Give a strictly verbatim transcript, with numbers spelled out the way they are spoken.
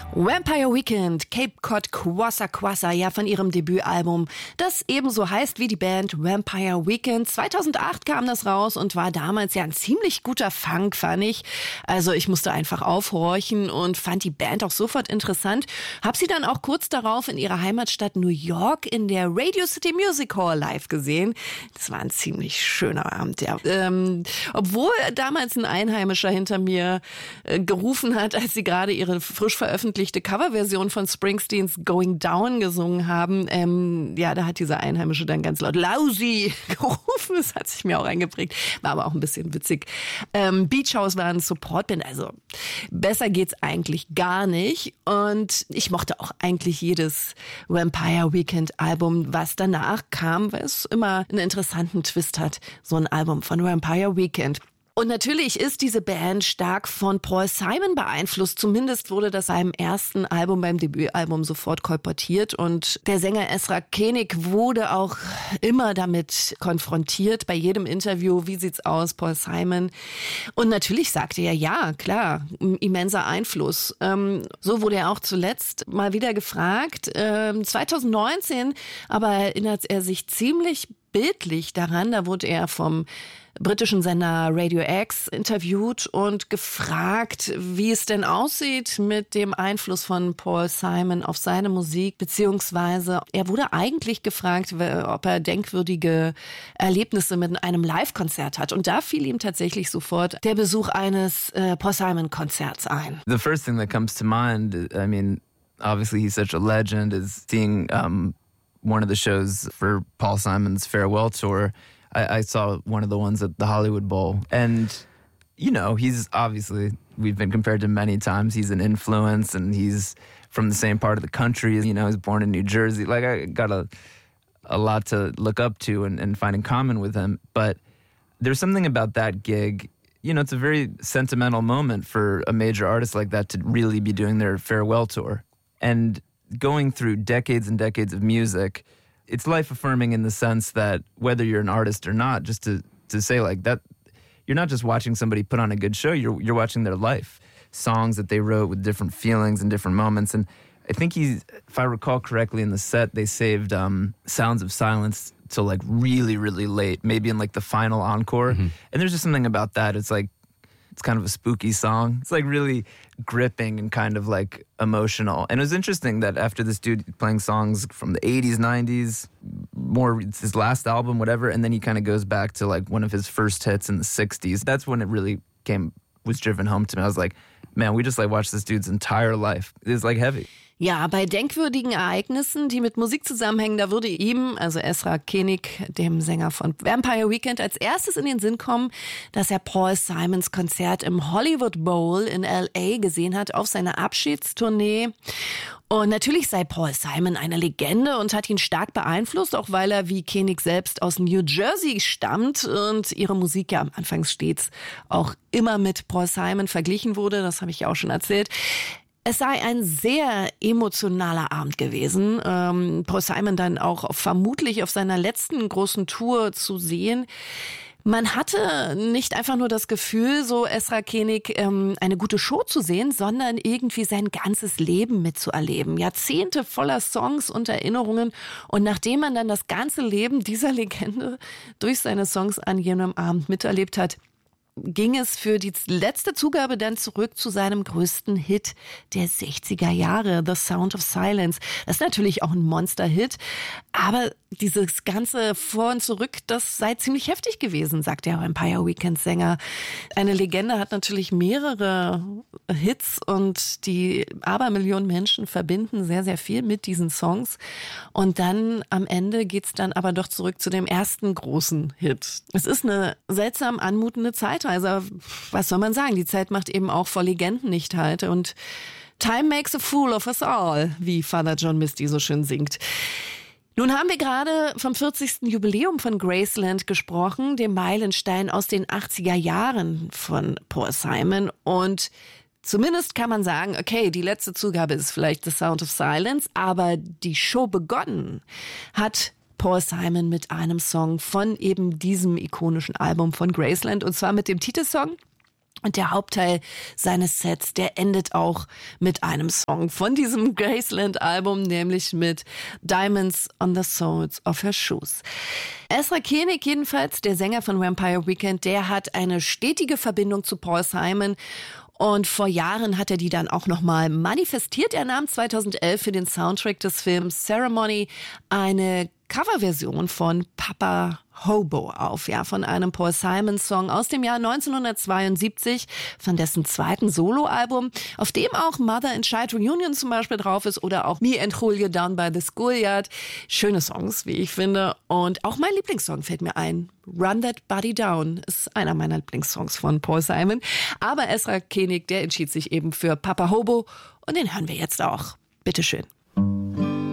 Vampire Weekend, Cape Cod Kwassa Kwassa, ja, von ihrem Debütalbum, das ebenso heißt wie die Band Vampire Weekend. zweitausendacht kam das raus und war damals ja ein ziemlich guter Funk, fand ich. Also ich musste einfach aufhorchen und fand die Band auch sofort interessant. Hab sie dann auch kurz darauf in ihrer Heimatstadt New York in der Radio City Music Hall live gesehen. Das war ein ziemlich schöner Abend, ja. Ähm, obwohl damals ein Einheimischer hinter mir äh, gerufen hat, als sie gerade ihre frisch veröffentlichte Coverversion von Springsteens Going Down gesungen haben. Ähm, ja, da hat dieser Einheimische dann ganz laut Lousy gerufen. Das hat sich mir auch eingeprägt. War aber auch ein bisschen witzig. Ähm, Beach House war ein Supportband. Also besser geht's eigentlich gar nicht. Und ich mochte auch eigentlich jedes Vampire Weekend Album, was danach kam, weil es immer einen interessanten Twist hat. So ein Album von Vampire Weekend. Und natürlich ist diese Band stark von Paul Simon beeinflusst. Zumindest wurde das beim ersten Album, beim Debütalbum sofort kolportiert. Und der Sänger Ezra Koenig wurde auch immer damit konfrontiert, bei jedem Interview, wie sieht's aus, Paul Simon. Und natürlich sagte er, ja, klar, immenser Einfluss. Ähm, so wurde er auch zuletzt mal wieder gefragt. Ähm, zweitausendneunzehn aber erinnert er sich ziemlich bildlich daran. Da wurde er vom britischen Sender Radio X interviewt und gefragt, wie es denn aussieht mit dem Einfluss von Paul Simon auf seine Musik, beziehungsweise er wurde eigentlich gefragt, ob er denkwürdige Erlebnisse mit einem Live-Konzert hat. Und da fiel ihm tatsächlich sofort der Besuch eines äh, Paul Simon-Konzerts ein. The first thing that comes to mind, I mean, obviously he's such a legend, is seeing um, one of the shows for Paul Simon's farewell tour. I, I saw one of the ones at the Hollywood Bowl. And, you know, he's obviously, we've been compared to many times. He's an influence and he's from the same part of the country. You know, he's born in New Jersey. Like, I got a, a lot to look up to and, and find in common with him. But there's something about that gig. You know, it's a very sentimental moment for a major artist like that to really be doing their farewell tour. And going through decades and decades of music, it's life-affirming in the sense that whether you're an artist or not, just to, to say like that, you're not just watching somebody put on a good show, you're you're watching their life. Songs that they wrote with different feelings and different moments. And I think he's, if I recall correctly in the set, they saved um, Sounds of Silence till like really, really late, maybe in like the final encore. Mm-hmm. And there's just something about that. It's like, it's kind of a spooky song. It's like really gripping and kind of like emotional. And it was interesting that after this dude playing songs from the eighties, nineties, more it's his last album, whatever, and then he kind of goes back to like one of his first hits in the sixties. That's when it really came, was driven home to me. I was like, man, we just like watched this dude's entire life. It's like heavy. Ja, bei denkwürdigen Ereignissen, die mit Musik zusammenhängen, da würde ihm, also Ezra Koenig, dem Sänger von Vampire Weekend, als erstes in den Sinn kommen, dass er Paul Simons Konzert im Hollywood Bowl in L A gesehen hat auf seiner Abschiedstournee. Und natürlich sei Paul Simon eine Legende und hat ihn stark beeinflusst, auch weil er wie Koenig selbst aus New Jersey stammt und ihre Musik ja am Anfang stets auch immer mit Paul Simon verglichen wurde. Das habe ich ja auch schon erzählt. Es sei ein sehr emotionaler Abend gewesen. Ähm, Paul Simon dann auch vermutlich auf seiner letzten großen Tour zu sehen. Man hatte nicht einfach nur das Gefühl, so Ezra Koenig, ähm, eine gute Show zu sehen, sondern irgendwie sein ganzes Leben mitzuerleben. Jahrzehnte voller Songs und Erinnerungen. Und nachdem man dann das ganze Leben dieser Legende durch seine Songs an jenem Abend miterlebt hat, ging es für die letzte Zugabe dann zurück zu seinem größten Hit der sechziger Jahre, The Sound of Silence. Das ist natürlich auch ein Monster-Hit, aber dieses ganze Vor und Zurück, das sei ziemlich heftig gewesen, sagt der Vampire Weekend-Sänger. Eine Legende hat natürlich mehrere Hits und die Abermillionen Menschen verbinden sehr, sehr viel mit diesen Songs. Und dann am Ende geht's dann aber doch zurück zu dem ersten großen Hit. Es ist eine seltsam anmutende Zeit. Also was soll man sagen? Die Zeit macht eben auch vor Legenden nicht halt. Und Time makes a fool of us all, wie Father John Misty so schön singt. Nun haben wir gerade vom vierzigsten Jubiläum von Graceland gesprochen, dem Meilenstein aus den achtziger Jahren von Paul Simon. Und zumindest kann man sagen, okay, die letzte Zugabe ist vielleicht The Sound of Silence, aber die Show begonnen hat Paul Simon mit einem Song von eben diesem ikonischen Album von Graceland, und zwar mit dem Titelsong Und der Hauptteil seines Sets, der endet auch mit einem Song von diesem Graceland-Album, nämlich mit Diamonds on the Soles of Her Shoes. Ezra Koenig jedenfalls, der Sänger von Vampire Weekend, der hat eine stetige Verbindung zu Paul Simon. Und vor Jahren hat er die dann auch nochmal manifestiert. Er nahm zweitausendelf für den Soundtrack des Films Ceremony eine Coverversion von Papa Hobo auf, ja, von einem Paul Simon-Song aus dem Jahr neunzehnhundertzweiundsiebzig, von dessen zweiten Soloalbum, auf dem auch Mother and Child Reunion zum Beispiel drauf ist oder auch Me and Julia Down by the Schoolyard. Schöne Songs, wie ich finde. Und auch mein Lieblingssong fällt mir ein. Run That Body Down ist einer meiner Lieblingssongs von Paul Simon. Aber Ezra Koenig, der entschied sich eben für Papa Hobo und den hören wir jetzt auch. Bitteschön.